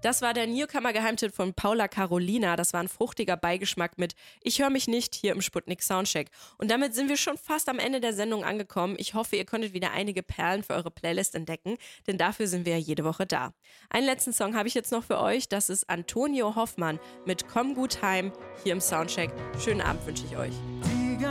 Das war der Newcomer-Geheimtipp von Paula Carolina. Das war ein fruchtiger Beigeschmack mit Ich höre mich nicht hier im Sputnik Soundcheck. Und damit sind wir schon fast am Ende der Sendung angekommen. Ich hoffe, ihr konntet wieder einige Perlen für eure Playlist entdecken, denn dafür sind wir ja jede Woche da. Einen letzten Song habe ich jetzt noch für euch. Das ist Antonio Hoffmann mit Komm gut heim hier im Soundcheck. Schönen Abend wünsche ich euch.